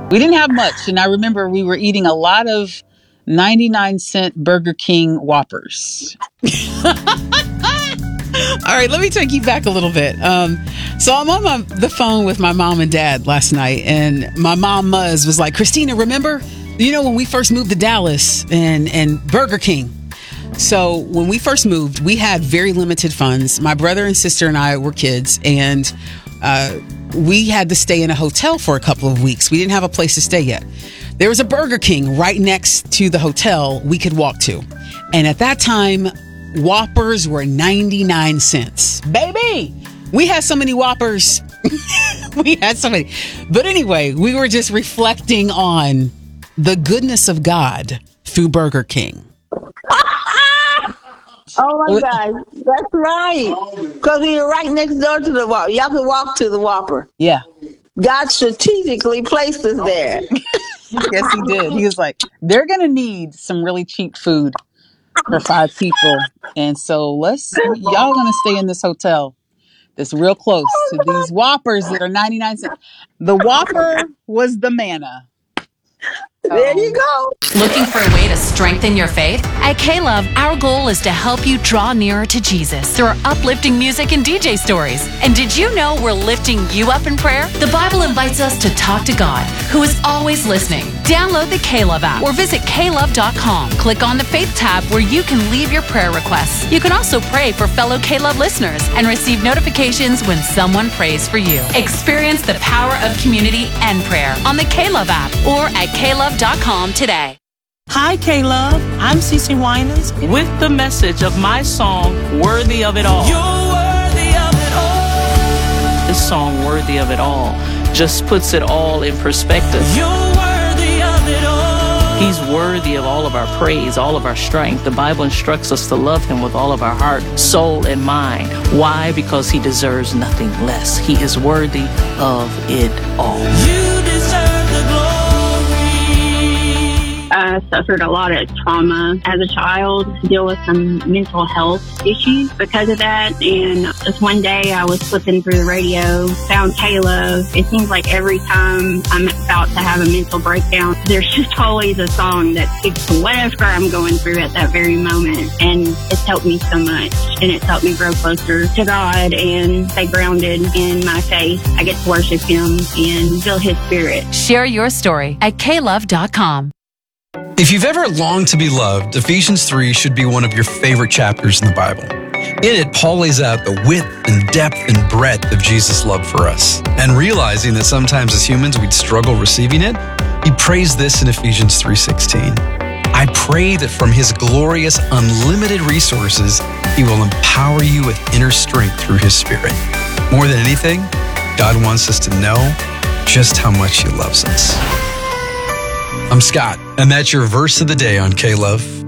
We didn't have much. And I remember we were eating a lot of 99-cent Burger King Whoppers. All right, let me take you back a little bit. So I'm on the phone with my mom and dad last night, and my mom Muzz was like, Christina, remember, when we first moved to Dallas and Burger King? So when we first moved, we had very limited funds. My brother and sister and I were kids, and we had to stay in a hotel for a couple of weeks. We didn't have a place to stay yet. There was a Burger King right next to the hotel we could walk to. And at that time, Whoppers were 99 cents. Baby, we had so many Whoppers. We had so many. But anyway, we were just reflecting on the goodness of God through Burger King. Oh my God, that's right. Because we were right next door to the Whopper. Y'all could walk to the Whopper. Yeah. God strategically placed us there. Yes, he did. He was like, they're going to need some really cheap food for 5 people. And so y'all going to stay in this hotel that's real close to these Whoppers that are 99 cents. The Whopper was the manna. There you go. Looking for a way to strengthen your faith? At K-Love, our goal is to help you draw nearer to Jesus through our uplifting music and DJ stories. And did you know we're lifting you up in prayer? The Bible invites us to talk to God, who is always listening. Download the K-Love app or visit klove.com. Click on the Faith tab where you can leave your prayer requests. You can also pray for fellow K-Love listeners and receive notifications when someone prays for you. Experience the power of community and prayer on the K-Love app or at klove.com today. Hi, K-Love. I'm Cece Winans with the message of my song, Worthy of It All. You're worthy of it all. This song, Worthy of It All, just puts it all in perspective. You're worthy of it all. He's worthy of all of our praise, all of our strength. The Bible instructs us to love him with all of our heart, soul, and mind. Why? Because he deserves nothing less. He is worthy of it all. You deserve the glory. I suffered a lot of trauma as a child, deal with some mental health issues because of that. And just one day I was flipping through the radio, found K-Love. It seems like every time I'm about to have a mental breakdown, there's just always a song that speaks to whatever I'm going through at that very moment. And it's helped me so much. And it's helped me grow closer to God and stay grounded in my faith. I get to worship him and feel his spirit. Share your story at klove.com. If you've ever longed to be loved, Ephesians 3 should be one of your favorite chapters in the Bible. In it, Paul lays out the width and depth and breadth of Jesus' love for us. And realizing that sometimes as humans we'd struggle receiving it, he prays this in Ephesians 3:16. I pray that from his glorious, unlimited resources, he will empower you with inner strength through his Spirit. More than anything, God wants us to know just how much he loves us. I'm Scott, and that's your verse of the day on K-Love.